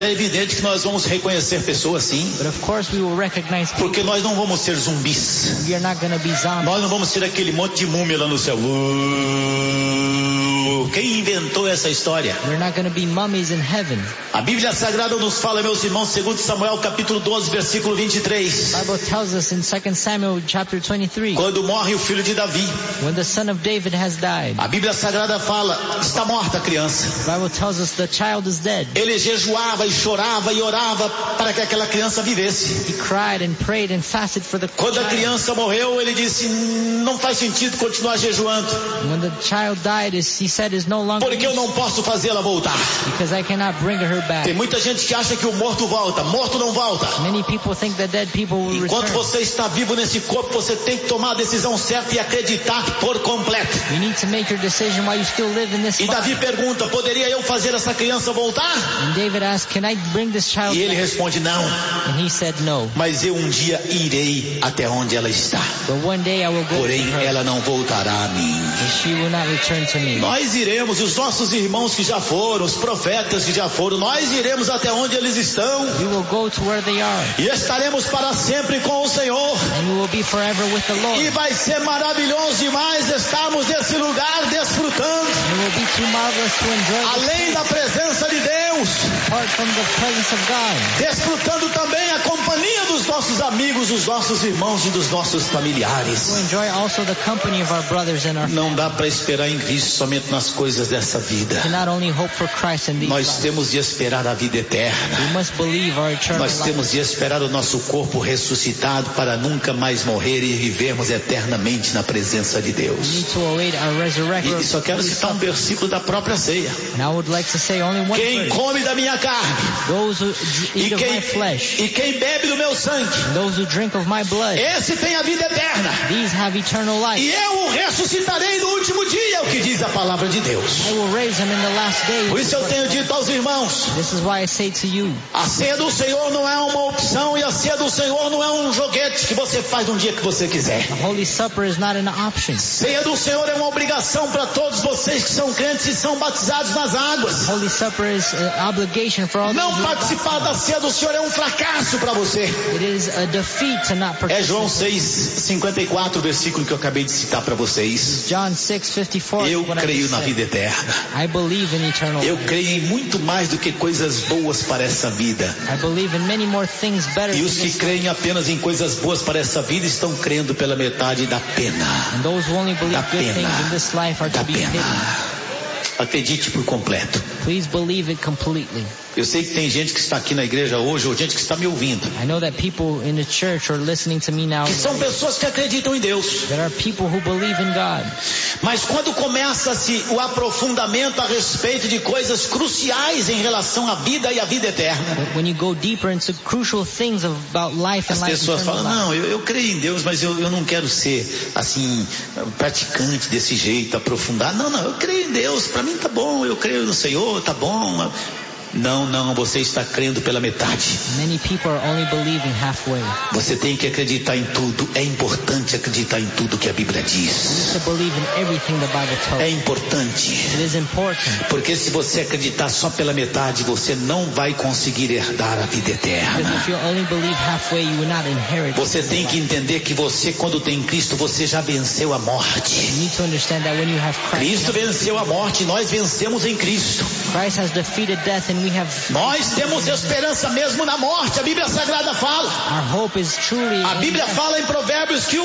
É evidente que nós vamos reconhecer pessoas, sim. But of course we will recognize people. Porque nós não vamos ser zumbis. We are not going to be zombies. Nós não vamos ser aquele monte de múmia lá no céu. Quem inventou essa história? We're not going to be mummies in heaven. A Bíblia Sagrada nos fala, meus irmãos, segundo Samuel capítulo 12, versículo 23. The Bible tells us in 2 Samuel chapter 23. Quando morre o filho de Davi. When the son of David has died. A Bíblia Sagrada fala, está morta a criança. The Bible tells us the child is dead. Ele jejuava e chorava e orava para que aquela criança vivesse. He cried and prayed and fasted for the Quando a criança morreu, ele disse, não faz sentido continuar jejuando. When the child died, he said, is no longer. Porque eu não posso fazê-la voltar. Because I cannot bring her back. Tem muita gente que acha que o morto volta. Morto não volta. Many people think that dead people will Enquanto return. você está vivo nesse corpo, você tem que tomar a decisão certa e acreditar por completo. You need to make your decision while you still live in this E body. Davi pergunta, poderia eu fazer essa criança voltar? And David asked, can I bring this child E ele back? responde, não. And he said no. Mas eu um dia irei até onde ela está. But one day I will go Porém, to her, ela não voltará a mim. and she will not return to me. Nós iremos, os nossos irmãos que já foram, os profetas que já foram, nós iremos até onde eles estão. We will go to where they are, E estaremos para sempre com o Senhor. and we will be forever with the Lord. E vai ser maravilhoso demais estarmos nesse lugar desfrutando. It will be too marvelous to enjoy this Além da presença de Deus, apart from the presence of God. desfrutando também a companhia dos nossos amigos, dos nossos irmãos e dos nossos To familiares. enjoy also the company of our brothers and our Não dá para esperar em Cristo somente nas coisas dessa vida. cannot only hope for Christ in these Nós lives. temos de esperar a vida eterna. We must believe our eternal Nós life. temos de esperar o nosso corpo ressuscitado para nunca mais morrer e vivermos eternamente na presença de We Deus. need to await our resurrection. E só quero citar um versículo da própria ceia. And I would like to say only one Quem verse. come da minha carne Those who e eat of my flesh, quem bebe do meu sangue, and those who drink of my blood, esse tem a vida eterna. these have eternal life. E eu o ressuscitarei no último dia, é o que diz a palavra de Deus. I will raise him in the last day. Por isso eu tenho dito aos irmãos, This is why I say to you, a ceia do Senhor não é uma opção e a ceia do Senhor não é um joguete que você faz no dia que você quiser. the Holy Supper is not an option. Ceia do Senhor é uma obrigação para todos vocês que são crentes e são batizados nas águas. Holy Supper is an obligation for all Não those who are participar da ceia do Senhor é um fracasso para você. It is a defeat to not É João participate. 6:54, o versículo que eu acabei de citar para vocês. John 6:54. Eu what I creio just na said. vida eterna. I believe in eternal Eu life. creio em muito mais do que coisas boas para essa vida. I believe in many more things better E than os que this life. creem apenas em coisas boas para essa vida estão crendo pela metade da pena. And those who only believe Da good pena. things in this life are Da to be pena. pitied. Acredite por completo. Please believe it completely. Eu sei que tem gente que está aqui na igreja hoje, ou gente que está me ouvindo, I know that people in the church are listening to me now. que são pessoas que acreditam em Deus. There are people who believe in God. Mas quando começa-se o aprofundamento a respeito de coisas cruciais em relação à vida e à vida eterna, But when you go deeper into crucial things about life and as life pessoas eternal falam, life, não, eu creio em Deus, mas eu não quero ser, assim, praticante desse jeito, aprofundado. Não, eu creio em Deus, para mim tá bom, eu creio no Senhor, tá bom. Não, você está crendo pela metade. many people are only believing halfway. Você tem que acreditar em tudo. É importante acreditar em tudo que a Bíblia You diz. need to believe in everything the Bible tells. É importante. It is important. Porque se você acreditar só pela metade, você não vai conseguir herdar a vida Because eterna. if you only believe halfway, you will not inherit. Você tem que entender que você, quando tem Cristo, você já venceu a morte. You need to understand that when you have Christ, Cristo venceu a morte, nós vencemos em Cristo. Christ has defeated death and we have Nós temos esperança mesmo na morte. A Bíblia Sagrada fala. our hope is truly A Bíblia fala em Provérbios que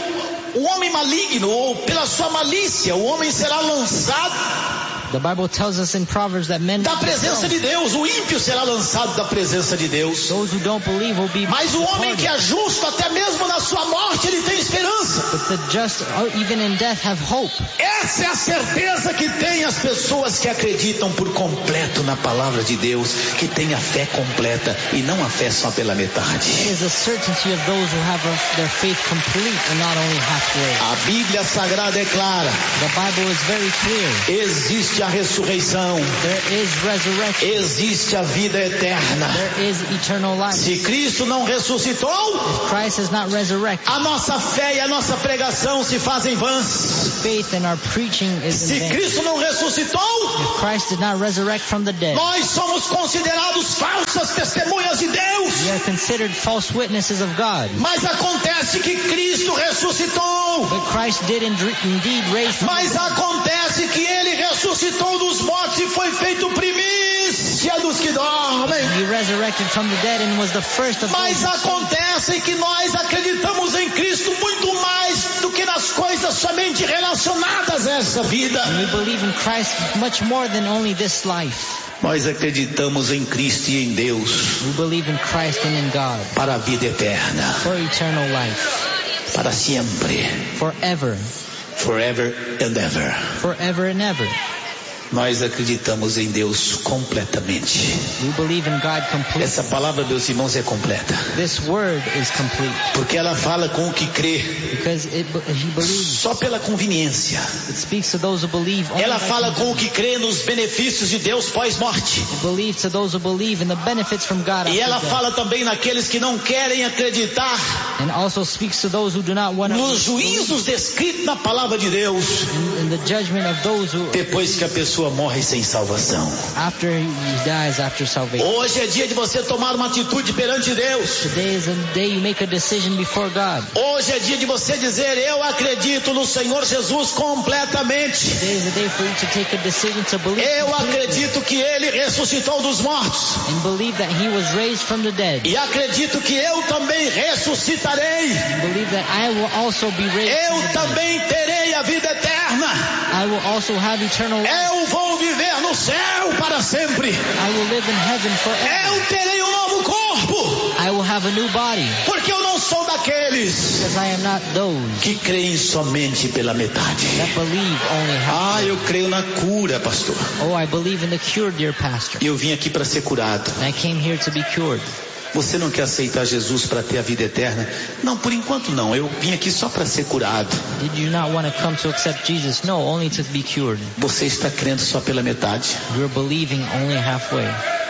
o homem maligno, ou pela sua malícia, o homem será lançado The Bible tells us in Proverbs that men da presença de Deus. O ímpio será lançado da presença de Deus. those who don't believe will be Mas o homem que departed. é justo, até mesmo na sua morte, ele tem esperança. But the just, even in death, have hope. Essa é a certeza que tem as pessoas que acreditam por completo na palavra de Deus, que têm a fé completa e não a fé só pela metade. It is the certainty of those who have their faith complete and not only halfway. A Bíblia Sagrada é clara. The Bible is very clear. Existe existe a ressurreição, There is resurrection. existe a vida eterna. There is eternal life. Se Cristo não ressuscitou, If Christ is not resurrected, a nossa fé e a nossa pregação se fazem vãs. faith and our preaching is Se in vain. Cristo não ressuscitou, If Christ did not resurrect from the dead, nós somos considerados falsas testemunhas de Deus. we are considered false witnesses of God. Mas acontece que Cristo ressuscitou. But Christ did indeed raise from the Mas dead. acontece que Ele ressuscitou dos mortos e foi feito primícia dos que dormem. He resurrected from the dead and was the first of Mas those who sleep. acontece que nós acreditamos em Cristo muito mais do que nas coisas somente relacionadas a essa vida. And we believe in Christ much more than only this life. Nós acreditamos em Cristo e em Deus We believe in Christ and in God para a vida eterna, for eternal life, para sempre, forever, forever and ever. forever and ever. Nós acreditamos em Deus completamente. We believe in God completely. Essa palavra, meus irmãos, é completa, This word is complete porque ela fala com o que crê, because he believes. só pela conveniência. It speaks to those who believe. Only Ela by fala com o convenience. que crê nos benefícios de Deus pós-morte. It believes to those who believe in the benefits from God. E after ela death. fala também naqueles que não querem acreditar And also speaks to those who do not want to nos juízos descritos na palavra de Deus, in the judgment of those who, depois que a pessoa morre sem salvação. after he dies after salvation. Hoje é dia de você tomar uma atitude perante Deus. Today is a day you make a decision before God. Hoje é dia de você dizer: eu acredito no Senhor Jesus completamente. Today is a day for you to take a decision to believe Eu completely acredito que Ele ressuscitou dos mortos. and believe that he was raised from the dead. E acredito que eu também ressuscitarei. And believe that I will also be raised Eu from the dead. também terei a vida eterna. I will also have eternal life. Eu vou viver no céu para sempre. I will live in heaven forever. Eu terei um novo corpo. I will have a new body Porque eu não sou daqueles because I am not those que creem somente pela metade. that believe only half. Eu creio na cura, pastor. Oh, I believe in the cure, dear pastor. Eu vim aqui para ser curado. And I came here to be cured. Você não quer aceitar Jesus para ter a vida eterna? Não, por enquanto não. Eu vim aqui só para ser curado. Did you not want to come to accept Jesus? No, only to be cured. Você está crendo só pela metade. You're believing only halfway.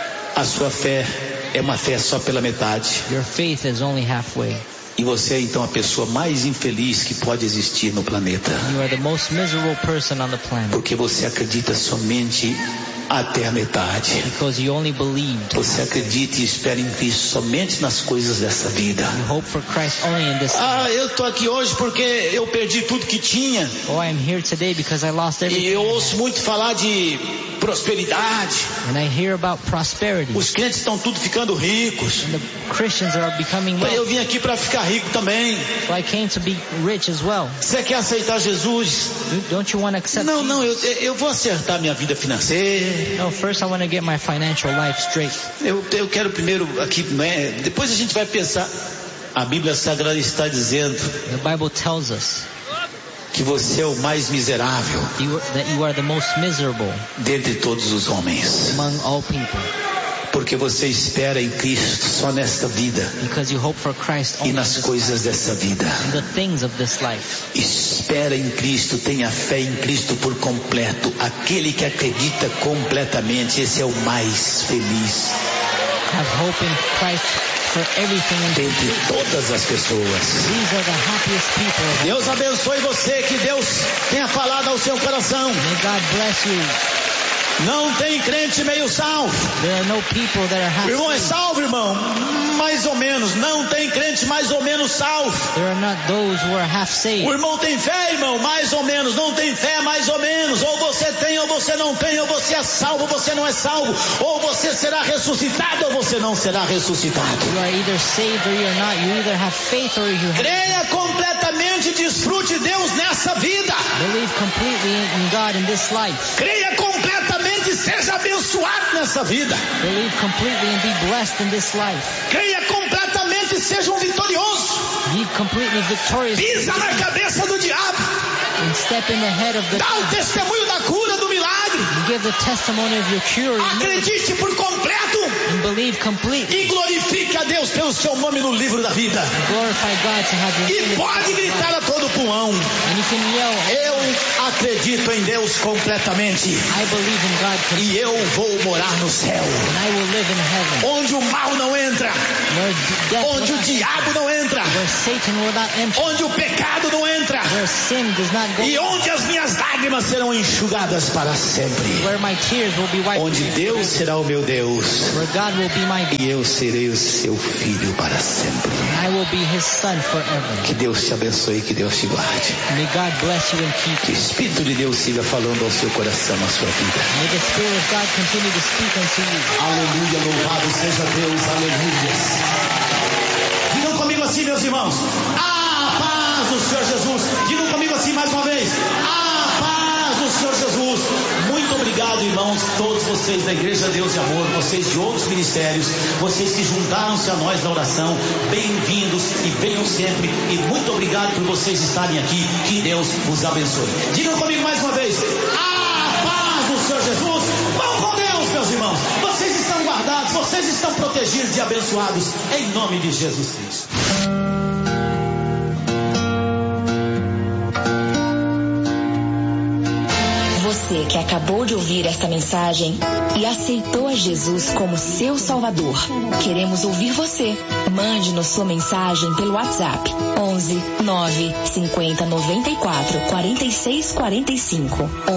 A sua fé é uma fé só pela metade. Your faith is only halfway. E você é então a pessoa mais infeliz que pode existir no planeta. You are the most miserable person on the planet Porque você acredita somente até a metade. because you only believed. Você acredita e espera em Cristo somente nas coisas dessa vida. You hope for Christ only in this. Eu tô aqui hoje porque eu perdi tudo que tinha. Oh, I'm here today because I lost E everything. eu ouço muito falar de prosperidade. And I hear about prosperity. Os crentes estão tudo ficando ricos. And the Christians are becoming Eu wealthy. vim aqui para ficar rico também. So I came to be rich as well. Você quer aceitar Jesus? Don't you want to accept Não, Jesus? eu vou acertar minha vida financeira. No, first I want to get my financial life straight. Eu quero primeiro aqui, né? Depois a gente vai pensar. A Bíblia Sagrada está dizendo The Bible tells us que você é o mais miserável that you are the most miserable dentre todos os homens. among all people Porque você espera em Cristo só nesta vida because you hope for Christ e only in nas this coisas dessa vida. life, in the things of this life. Espera em Cristo, tenha fé em Cristo por completo. Aquele que acredita completamente, esse é o mais feliz Have hope in Christ for everything and dentre todas as pessoas. these are the happiest people. Deus abençoe você, que Deus tenha falado ao seu coração. May God bless you. Não tem crente meio salvo. There are no people that are O irmão é happy. salvo, irmão? Mais ou menos. Não tem crente mais ou menos salvo. There are not those who are half O saved. irmão tem fé, irmão? Mais ou menos. Não tem fé, mais ou menos. Ou você tem, ou você não tem. Ou você é salvo, ou você não é salvo. Ou você será ressuscitado, ou você não será ressuscitado. You are either saved or you are not. You either have faith or you Creia completamente, desfrute Deus nessa vida. believe completely in God in this life. Creia completamente, seja abençoado nessa vida. Believe completely and be blessed in this life. Creia completamente, seja um vitorioso. Be completely victorious Pisa na cabeça do diabo. and step in the head of the Dá o testemunho da cura, do milagre. and give the testimony of your cure Acredite por completo and believe completely. e glorifique a Deus pelo seu nome no livro da vida. Glorify God to have your E name. pode gritar a todo pulmão: And you can yell, eu acredito em Deus completamente. I believe in God completely. E eu vou morar no céu. And I will live in heaven. Onde o mal não entra. Where death Onde will o not diabo não entra. enter. Where Satan will not enter. Onde o pecado não entra. Where sin does not go. E onde as minhas lágrimas serão enxugadas para sempre. Where my tears will be wiped. Onde Deus será o meu Deus. Where God will be my God. E eu serei o seu filho para sempre. And I will be his son forever. Que Deus te abençoe, que Deus te guarde. May God bless you and keep Que o you. Espírito de Deus siga falando ao seu coração, à sua vida. May the Spirit of God continue to speak unto you. Aleluia, louvado seja Deus, aleluia. Digam comigo assim, meus irmãos. A paz do Senhor Jesus. Digam comigo assim mais uma vez. A paz do Senhor Jesus. Muito obrigado, irmãos, todos vocês da Igreja Deus e Amor, vocês de outros ministérios, vocês que juntaram-se a nós na oração. Bem-vindos e venham sempre. E muito obrigado por vocês estarem aqui. Que Deus vos abençoe. Digam comigo mais uma vez. A paz do Senhor Jesus. Vão com Deus, meus irmãos. Vocês estão guardados, vocês estão protegidos e abençoados em nome de Jesus Cristo. Você que acabou de ouvir esta mensagem e aceitou a Jesus como seu Salvador, queremos ouvir você. Mande-nos sua mensagem pelo WhatsApp 11 9 50 94 46 45.